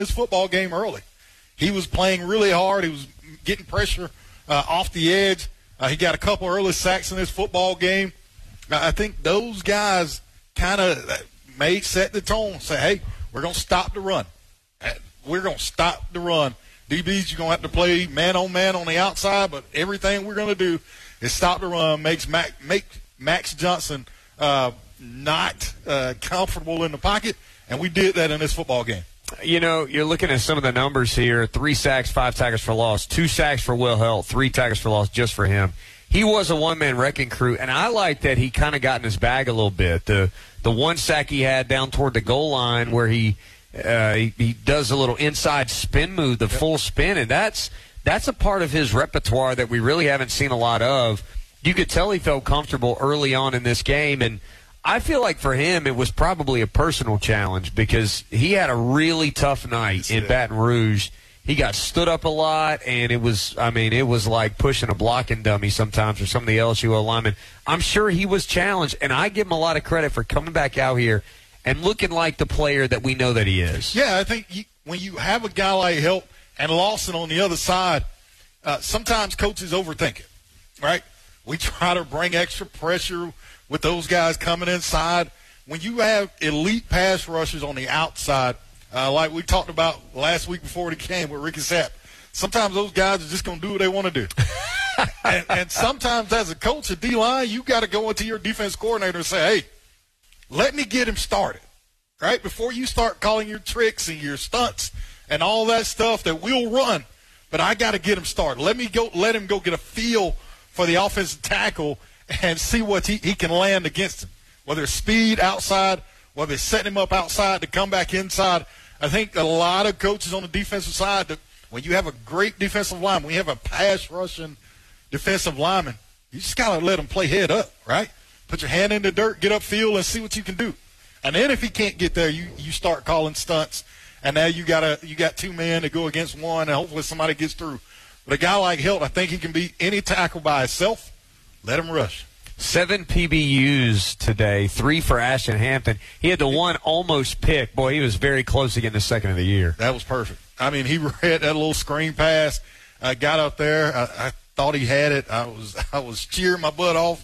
this football game early. He was playing really hard. He was getting pressure off the edge. He got a couple early sacks in this football game. I think those guys kind of set the tone, say, hey, we're going to stop the run. We're going to stop the run. DBs, you're going to have to play man-on-man on the outside, but everything we're going to do is stop the run, make Max Johnson not comfortable in the pocket, and we did that in this football game. You know, you're looking at some of the numbers here, 3 sacks, 5 tackles for loss, 2 sacks for Will Helt, 3 tackles for loss just for him. He was a one-man wrecking crew, and I like that he kind of got in his bag a little bit. The one sack he had down toward the goal line where he does a little inside spin move, the full spin, and that's a part of his repertoire that we really haven't seen a lot of. You could tell he felt comfortable early on in this game, and I feel like for him it was probably a personal challenge because he had a really tough night in Baton Rouge. He got stood up a lot, and it was like pushing a blocking dummy sometimes for some of the LSU linemen. I'm sure he was challenged, and I give him a lot of credit for coming back out here and looking like the player that we know that he is. Yeah, I think when you have a guy like Helt and Lawson on the other side, sometimes coaches overthink it, right? We try to bring extra pressure with those guys coming inside. When you have elite pass rushers on the outside, like we talked about last week before the game with Ricky Sapp, sometimes those guys are just going to do what they want to do. and sometimes as a coach at D-line, you got to go into your defense coordinator and say, hey, let me get him started, right? Before you start calling your tricks and your stunts and all that stuff that we'll run, but I got to get him started. Let him go get a feel for the offensive tackle and see what he can land against him, whether it's speed outside, whether it's setting him up outside to come back inside. I think a lot of coaches on the defensive side, that when you have a great defensive lineman, when you have a pass-rushing defensive lineman, you just got to let him play head up, right? Put your hand in the dirt, get upfield, and see what you can do. And then if he can't get there, you start calling stunts, and now you got 2 men to go against one, and hopefully somebody gets through. But a guy like Helt, I think he can beat any tackle by himself. Let him rush. 7 PBUs today, 3 for Ashton Hampton. He had the one almost pick. Boy, he was very close to getting the second of the year. That was perfect. I mean, he read that little screen pass, got up there. I thought he had it. I was cheering my butt off.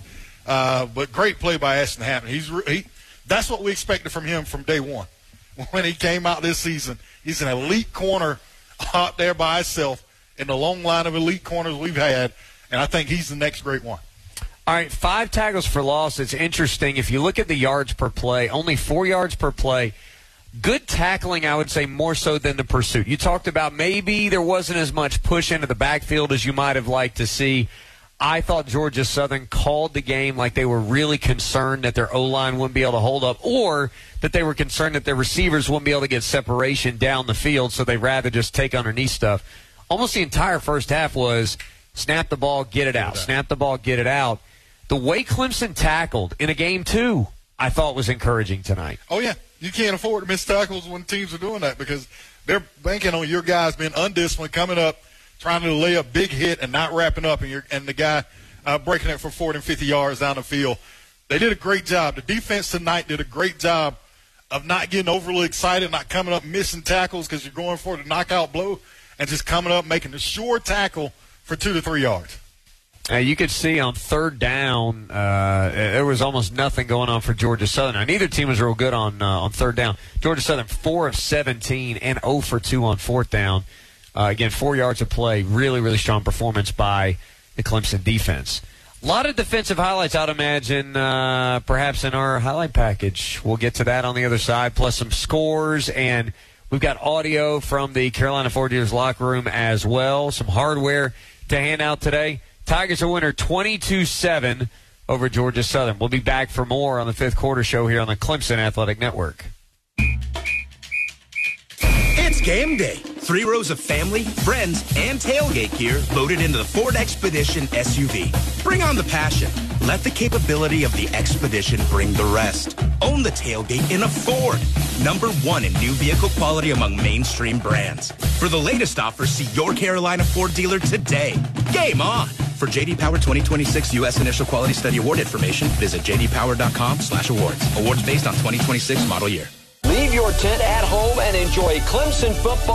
But great play by Ashton Hampton. That's what we expected from him from day one. When he came out this season, he's an elite corner out there by himself in the long line of elite corners we've had, and I think he's the next great one. All right, 5 tackles for loss. It's interesting. If you look at the yards per play, only 4 yards per play. Good tackling, I would say, more so than the pursuit. You talked about maybe there wasn't as much push into the backfield as you might have liked to see. I thought Georgia Southern called the game like they were really concerned that their O-line wouldn't be able to hold up, or that they were concerned that their receivers wouldn't be able to get separation down the field, so they'd rather just take underneath stuff. Almost the entire first half was snap the ball, get it out. Snap the ball, get it out. The way Clemson tackled in a game 2, I thought was encouraging tonight. Oh, yeah. You can't afford to miss tackles when teams are doing that because they're banking on your guys being undisciplined, coming up, trying to lay a big hit and not wrapping up, and the guy breaking it for 40 and 50 yards down the field. They did a great job. The defense tonight did a great job of not getting overly excited, not coming up missing tackles because you're going for the knockout blow, and just coming up making a sure tackle for 2 to 3 yards. You could see on third down, there was almost nothing going on for Georgia Southern. Now, neither team was real good on third down. Georgia Southern 4 of 17 and 0 for 2 on fourth down. Again, 4 yards of play. Really, really strong performance by the Clemson defense. A lot of defensive highlights, I'd imagine, perhaps in our highlight package. We'll get to that on the other side, plus some scores, and we've got audio from the Carolina Ford Dealers locker room as well. Some hardware to hand out today. Tigers are winner 22-7 over Georgia Southern. We'll be back for more on the fifth quarter show here on the Clemson Athletic Network. It's game day. 3 rows of family, friends, and tailgate gear loaded into the Ford Expedition SUV. Bring on the passion. Let the capability of the Expedition bring the rest. Own the tailgate in a Ford. #1 in new vehicle quality among mainstream brands. For the latest offers, see your Carolina Ford dealer today. Game on! For J.D. Power 2026 U.S. Initial Quality Study Award information, visit jdpower.com/awards. Awards based on 2026 model year. Leave leave your tent at home and enjoy Clemson football